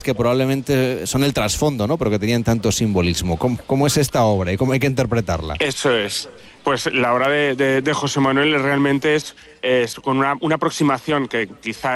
que probablemente son el trasfondo, ¿no? Pero que tenían tanto simbolismo. ¿Cómo es esta obra y cómo hay que interpretarla? Eso es. Pues la obra de José Manuel realmente es con una aproximación que quizá